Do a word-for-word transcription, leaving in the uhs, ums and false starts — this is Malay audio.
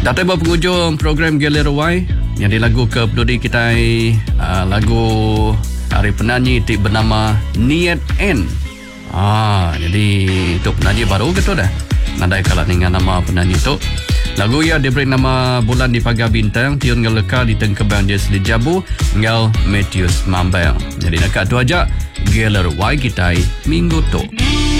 Dah tiba penghujung program Galera Y yang dilagu ke pendudi kita uh, lagu hari penyanyi tik bernama Niat N. Ah, jadi itu penyanyi baru ke tu dah. Nadai kalah dengan nama penyanyi tu. Lagu ia diberi nama Bulan di Pagar Bintang, tiun ngeleka di Tengkebang Jesli Jabu, ngel Matthews Mambel. Jadi nak tu aja Galera Y kita minggu tu.